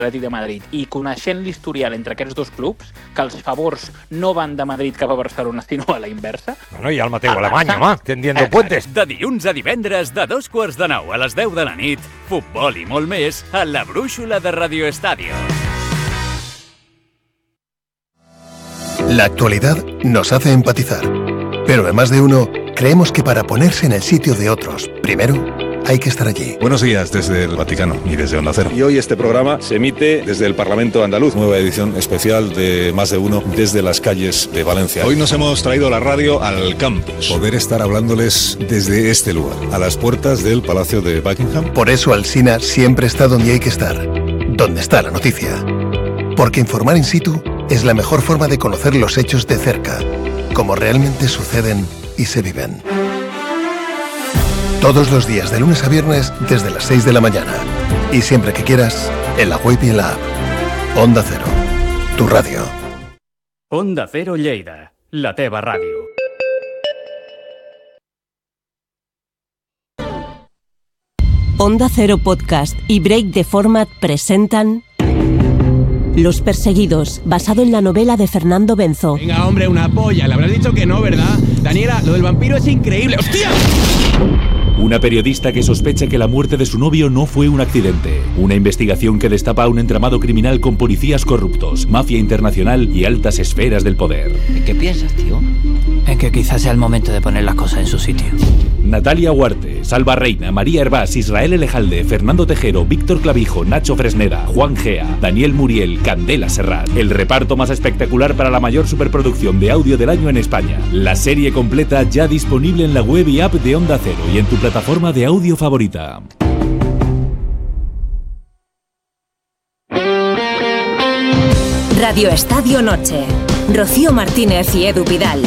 Atlètic de Madrid, i coneixent l'historial entre aquests dos clubs, que els favors no van de Madrid cap a Barcelona, sinó a la inversa... Bueno, i al Mateu Alemanya, home, tendiendo puentes. De dilluns a divendres, de 2:45 a les 10 de la nit, futbol i molt més a la brúixola de Radio Estadio. La actualidad nos hace empatizar, pero en más de uno creemos que para ponerse en el sitio de otros, primero hay que estar allí. Buenos días desde el Vaticano y desde Onda Cero. Y hoy este programa se emite desde el Parlamento andaluz. Nueva edición especial de Más de Uno desde las calles de Valencia. Hoy nos hemos traído la radio al campus. Poder estar hablándoles desde este lugar, a las puertas del Palacio de Buckingham. Por eso Alsina siempre está donde hay que estar, donde está la noticia. Porque informar in situ es la mejor forma de conocer los hechos de cerca, como realmente suceden y se viven. Todos los días, de lunes a viernes, desde las 6 de la mañana. Y siempre que quieras, en la web y en la app. Onda Cero, tu radio. Onda Cero Lleida, la teva ràdio. Onda Cero Podcast y Break the Format presentan Los Perseguidos, basado en la novela de Fernando Benzo. Venga, hombre, una polla. Le habrás dicho que no, ¿verdad? Daniela, lo del vampiro es increíble. ¡Hostia! Una periodista que sospecha que la muerte de su novio no fue un accidente. Una investigación que destapa un entramado criminal con policías corruptos, mafia internacional y altas esferas del poder. ¿En qué piensas, tío? En que quizás sea el momento de poner las cosas en su sitio. Natalia Huarte, Salva Reina, María Hervás, Israel Elejalde, Fernando Tejero, Víctor Clavijo, Nacho Fresneda, Juan Gea, Daniel Muriel, Candela Serrat. El reparto más espectacular para la mayor superproducción de audio del año en España. La serie completa ya disponible en la web y app de Onda Cero y en tu plataforma de audio favorita. Radio Estadio Noche. Rocío Martínez y Edu Pidal.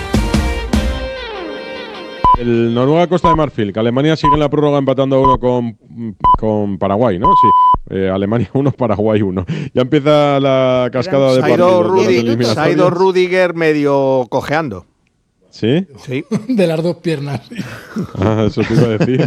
El Noruega-Costa de Marfil, que Alemania sigue en la prórroga empatando a 1 con Paraguay, ¿no? Sí, Alemania 1, Paraguay 1. Ya empieza la cascada de partidos. Se ha ido Rudiger medio cojeando. ¿Sí? Sí. De las dos piernas. Ah, eso te iba a decir.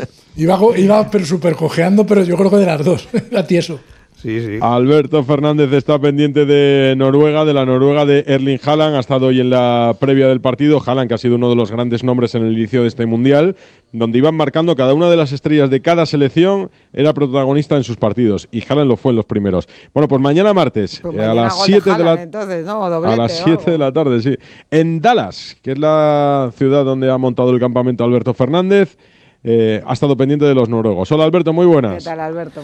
iba pero súper cojeando, pero yo creo que de las dos. Era tieso. Sí, sí. Alberto Fernández está pendiente de Noruega, de la Noruega de Erling Haaland. Ha estado hoy en la previa del partido. Haaland, que ha sido uno de los grandes nombres en el inicio de este Mundial, donde iban marcando cada una de las estrellas de cada selección, era protagonista en sus partidos. Y Haaland lo fue en los primeros. Bueno, pues mañana martes, a las 7 de la a las 7 de la tarde, sí. En Dallas, que es la ciudad donde ha montado el campamento Alberto Fernández, ha estado pendiente de los noruegos. Hola, Alberto, muy buenas. ¿Qué tal, Alberto?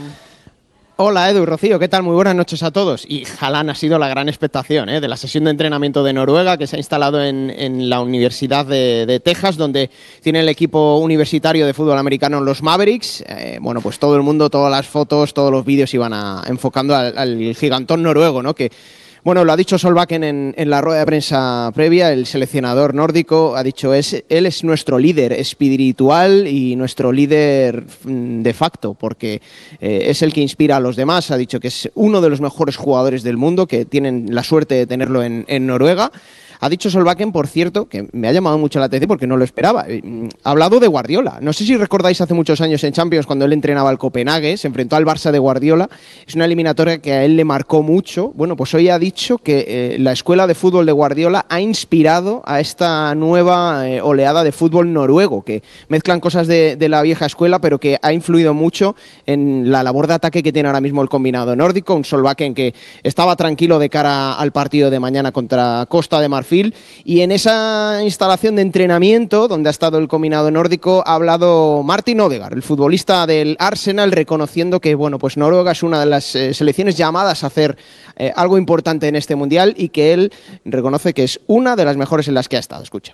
Hola Edu y Rocío, ¿qué tal? Muy buenas noches a todos. Y Haaland ha sido la gran expectación de la sesión de entrenamiento de Noruega, que se ha instalado en la Universidad de Texas, donde tiene el equipo universitario de fútbol americano, los Mavericks. Bueno, pues todo el mundo, todas las fotos, todos los vídeos iban enfocando al gigantón noruego, ¿no? Que, bueno, lo ha dicho Solbakken en la rueda de prensa previa, el seleccionador nórdico ha dicho él es nuestro líder espiritual y nuestro líder de facto, porque es el que inspira a los demás. Ha dicho que es uno de los mejores jugadores del mundo, que tienen la suerte de tenerlo en Noruega. Ha dicho Solbakken, por cierto, que me ha llamado mucho la atención porque no lo esperaba. Ha hablado de Guardiola. No sé si recordáis hace muchos años en Champions, cuando él entrenaba al Copenhague, se enfrentó al Barça de Guardiola. Es una eliminatoria que a él le marcó mucho. Bueno, pues hoy ha dicho que la escuela de fútbol de Guardiola ha inspirado a esta nueva oleada de fútbol noruego, que mezclan cosas de la vieja escuela, pero que ha influido mucho en la labor de ataque que tiene ahora mismo el combinado nórdico. Un Solbakken que estaba tranquilo de cara al partido de mañana contra Costa de Marfil. Y en esa instalación de entrenamiento donde ha estado el combinado nórdico ha hablado Martin Odegaard, el futbolista del Arsenal, reconociendo que bueno, pues Noruega es una de las selecciones llamadas a hacer algo importante en este mundial y que él reconoce que es una de las mejores en las que ha estado. Escucha.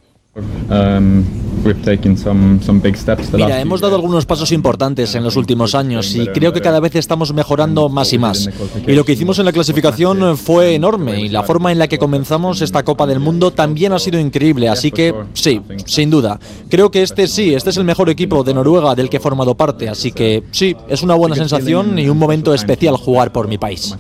Mira, hemos dado algunos pasos importantes en los últimos años y creo que cada vez estamos mejorando más y más. Y lo que hicimos en la clasificación fue enorme y la forma en la que comenzamos esta Copa del Mundo también ha sido increíble, así que sí, sin duda. Creo que este es el mejor equipo de Noruega del que he formado parte, así que sí, es una buena sensación y un momento especial jugar por mi país.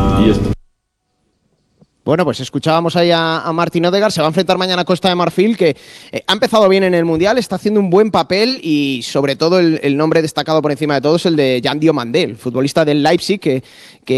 Bueno, pues escuchábamos ahí a Martin Odegaard. Se va a enfrentar mañana a Costa de Marfil, que ha empezado bien en el Mundial, está haciendo un buen papel y sobre todo el nombre destacado por encima de todo es el de Jan Diomande, el futbolista del Leipzig, que